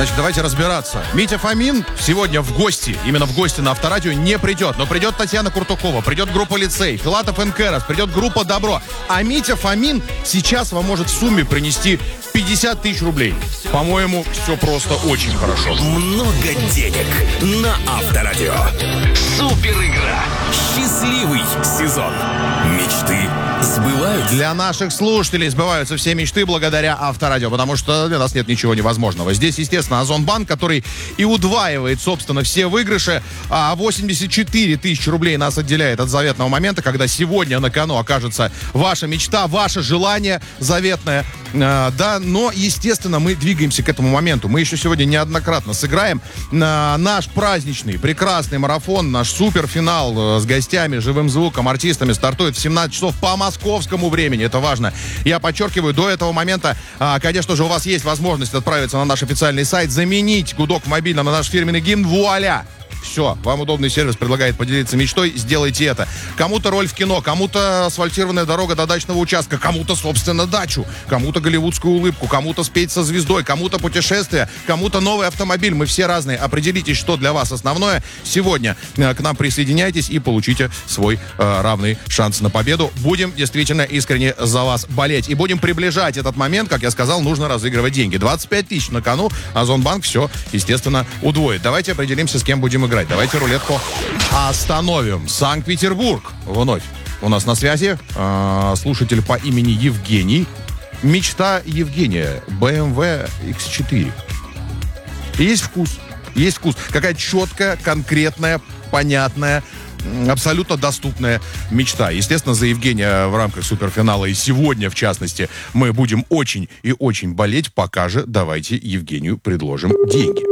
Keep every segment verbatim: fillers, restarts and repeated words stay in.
Значит, давайте разбираться. Митя Фомин сегодня в гости, именно в гости на Авторадио не придет. Но придет Татьяна Куртукова, придет группа «Лицей», Филатов энд Кэрос, придет группа «Добро». А Митя Фомин сейчас вам может в сумме принести пятьдесят тысяч рублей. По-моему, все просто очень хорошо. Много денег на Авторадио. Супер игра. Счастливый сезон. Мечты сбываются. Для наших слушателей сбываются все мечты благодаря Авторадио, потому что для нас нет ничего невозможного. Здесь, естественно, Озонбанк, который и удваивает, собственно, все выигрыши. А восемьдесят четыре тысячи рублей нас отделяет от заветного момента, когда сегодня на кону окажется ваша мечта, ваше желание заветное. А, да, но, естественно, мы двигаемся к этому моменту. Мы еще сегодня неоднократно сыграем на наш праздничный, прекрасный марафон, наш суперфинал с гостями, живым звуком, артистами стартует в семнадцать часов по московскому времени. Это важно. Я подчеркиваю, до этого момента, а, конечно же, у вас есть возможность отправиться на наш официальный сайт, заменить гудок в мобильном на наш фирменный гимн. Вуаля! Все, вам удобный сервис предлагает поделиться мечтой, сделайте это. Кому-то роль в кино, кому-то асфальтированная дорога до дачного участка, кому-то, собственно, дачу, кому-то голливудскую улыбку, кому-то спеть со звездой, кому-то путешествие, кому-то новый автомобиль. Мы все разные. Определитесь, что для вас основное. Сегодня э, к нам присоединяйтесь и получите свой э, равный шанс на победу. Будем действительно искренне за вас болеть. И будем приближать этот момент. Как я сказал, нужно разыгрывать деньги. двадцать пять тысяч на кону. Озонбанк все, естественно, удвоит. Давайте определимся, с кем будем играть. Давайте рулетку остановим. Санкт-Петербург. Вновь у нас на связи э, слушатель по имени Евгений. Мечта Евгения. бэ эм вэ икс четыре. Есть вкус. Есть вкус. Какая четкая, конкретная, понятная, абсолютно доступная мечта. Естественно, за Евгения в рамках суперфинала и сегодня, в частности, мы будем очень и очень болеть. Пока же давайте Евгению предложим деньги.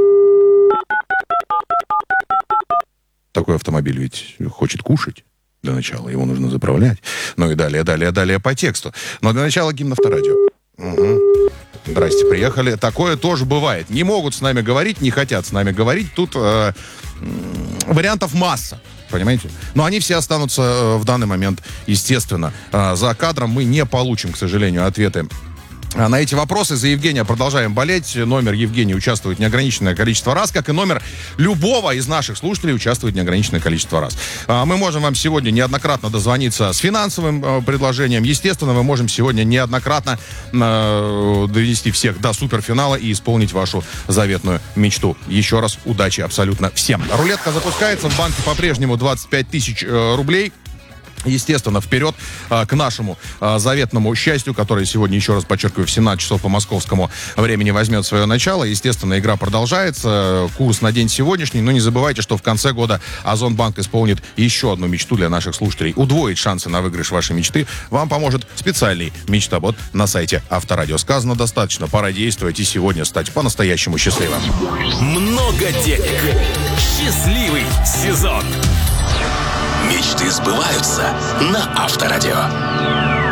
Такой автомобиль ведь хочет кушать для начала. Его нужно заправлять. Ну и далее, далее, далее по тексту. Но для начала гимн Авторадио. Угу. Здрасте, приехали. Такое тоже бывает. Не могут с нами говорить, не хотят с нами говорить. Тут э, вариантов масса. Понимаете? Но они все останутся э, в данный момент, естественно. Э, за кадром мы не получим, к сожалению, ответы на эти вопросы. За Евгения продолжаем болеть. Номер Евгения участвует неограниченное количество раз, как и номер любого из наших слушателей участвует неограниченное количество раз. Мы можем вам сегодня неоднократно дозвониться с финансовым предложением. Естественно, мы можем сегодня неоднократно довести всех до суперфинала и исполнить вашу заветную мечту. Еще раз удачи абсолютно всем. Рулетка запускается. В банке по-прежнему двадцать пять тысяч рублей. Естественно, вперед а, к нашему а, заветному счастью, которое сегодня, еще раз подчеркиваю, в семнадцать часов по московскому времени возьмет свое начало. Естественно, игра продолжается. Курс на день сегодняшний. Но не забывайте, что в конце года Озонбанк исполнит еще одну мечту для наших слушателей. Удвоить шансы на выигрыш вашей мечты вам поможет специальный мечтобот на сайте Авторадио. Сказано достаточно. Пора действовать и сегодня стать по-настоящему счастливым. Много денег. Счастливый сезон. Мечты сбываются на Авторадио.